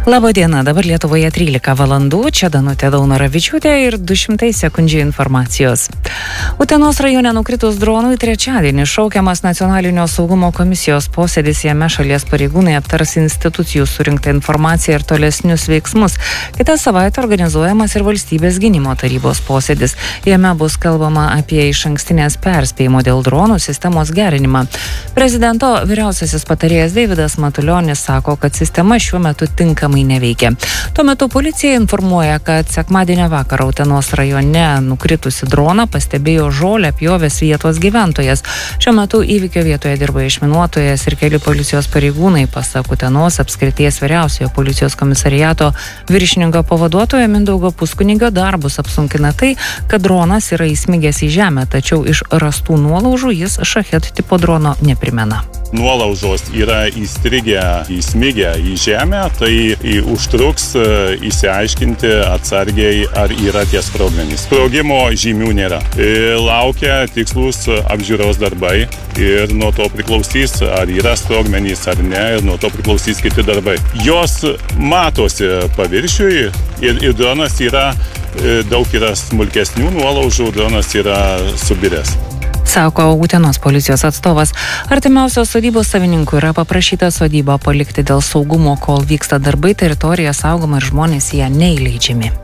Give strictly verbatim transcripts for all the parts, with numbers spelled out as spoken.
Labą dieną, dabar Lietuvoje trylika valandų, čia Danutė Daunoravičiūtė ir du šimtai sekundžių informacijos. Utenos rajone nukritus dronui trečiadienį šaukiamas Nacionalinio saugumo komisijos posėdis, jame šalies pareigūnai aptars institucijų surinktą informaciją ir tolesnius veiksmus. Kitą savaitę organizuojamas ir valstybės gynimo tarybos posėdis. Jame bus kalbama apie išankstinės perspėjimo dėl dronų sistemos gerinimą. Prezidento vyriausiasis patarėjas Deividas Matulionis sako, kad sistema šiuo metu tinkama neveikia. Tuo metu policija informuoja, kad sekmadienio vakarą Utenos rajone nukritusi droną pastebėjo žolę pjovęs vietos gyventojas. Šiuo metu įvykio vietoje dirba išminuotojas ir keli policijos pareigūnai. Pasak Utenos apskrities vyriausiojo policijos komisariato viršininko pavaduotojo Mindaugo Puskunigio darbus apsunkina tai, kad dronas yra įsmigęs į žemę, tačiau iš rastų nuolaužų jis šachet tipo drono neprimena. Nuolaužos yra įstrigę, įsmigę į žemę, tai užtruks įsiaiškinti atsargiai, ar yra tie sprogmenys. Sprogimo žymių nėra. Laukia tikslus apžiūros darbai ir nuo to priklausys, ar yra sprogmenys ar ne, ir nuo to priklausys kiti darbai. Jos matosi paviršiui ir, ir dronas yra, daug yra smulkesnių nuolaužų, dronas yra subiręs. Sako Utenos policijos atstovas. Artimiausios sodybos savininkų yra paprašyta sodybą palikti dėl saugumo, kol vyksta darbai, teritorija saugoma ir žmonės ją neįleidžiami.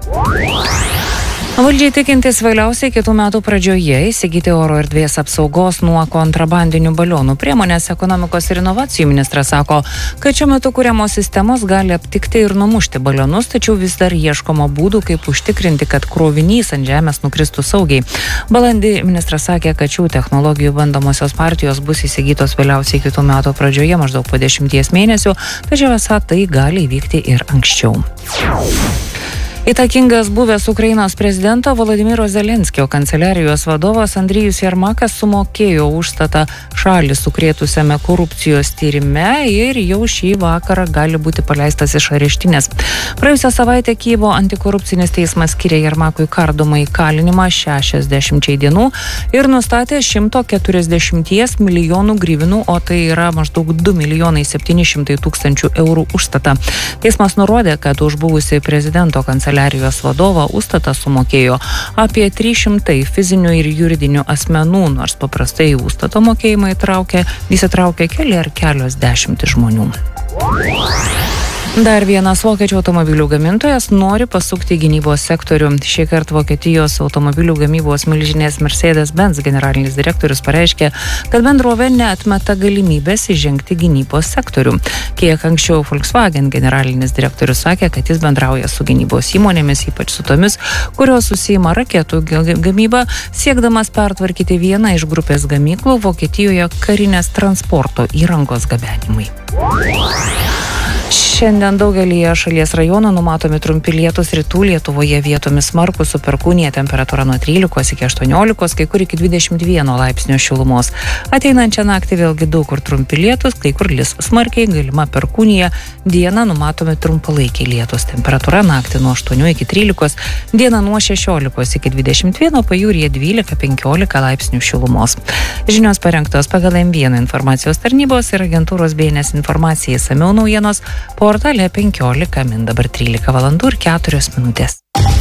Valdžiai tikintis vėliausiai kitų metų pradžioje įsigyti oro erdvės apsaugos nuo kontrabandinių balionų priemonės. Ekonomikos ir inovacijų ministras sako, kad šiuo metu kuriamos sistemos gali aptikti ir numušti balionus, tačiau vis dar ieškoma būdų, kaip užtikrinti, kad krovinys ant žemės nukristų saugiai. Balandį ministras sakė, kad šių technologijų bandomosios partijos bus įsigytos vėliausiai kitų metų pradžioje, maždaug po dešimties mėnesių, tačiau esą tai gali įvykti ir anksčiau. Įtakingas buvęs Ukrainos prezidento Volodymyro Zelenskio kanceliarijos vadovas Andrijus Jermakas sumokėjo užstatą šalį sukrėtusiame korupcijos tyrime ir jau šį vakarą gali būti paleistas iš areštinės. Praėjusią savaitę Kijevo antikorupcinis teismas skyrė Jermakui kardomą įkalinimą šešiasdešimčiai dienų ir nustatė šimto keturiasdešimties milijonų gryvinų, o tai yra maždaug du milijonai septyni šimtai tūkstančių eurų užstatą. Teismas nurodė, kad už buvusį prezidento kanceliarijos Kanceliarijos vadovą užstatą sumokėjo apie trys šimtai fizinių ir juridinių asmenų, nors paprastai užstato mokėjimą įtraukia, įsitraukia keli ar kelios dešimtys žmonių. Dar vienas vokiečių automobilių gamintojas nori pasukti gynybos sektorių. Šį kartą Vokietijos automobilių gamybos milžinės Mercedes-Benz generalinis direktorius pareiškė, kad bendrovė neatmeta galimybės įžengti gynybos sektorių. Kiek anksčiau Volkswagen generalinis direktorius sakė, kad jis bendrauja su gynybos įmonėmis, ypač su tomis, kurios užsiima raketų gamybą, siekdamas pertvarkyti vieną iš grupės gamyklų Vokietijoje karinės transporto įrangos gabenimui. Šiandien daugelyje šalies rajonų numatomi trumpi lietūs, rytų Lietuvoje vietomis smarkūs su perkūnija, temperatūra nuo trylikos iki aštuoniolikos, kai kur iki dvidešimt vieno laipsnio šilumos. Ateinančią naktį vėlgi daug kur trumpi lietūs, kai kur lis smarkiai, galima perkūnija, dieną numatomi trumpalaikiai lietūs, temperatūra naktį nuo aštuonių iki trylikos, dieną nuo šešiolikos iki dvidešimt vieno, pajūryje dvylika penkiolika laipsnių šilumos. Žinios parengtos pagal M vieną informacijos tarnybos ir agentūros B N S informacijai. Išsamiau naujienos portale penkiolika min, dabar trylika valandų ir keturios minutės.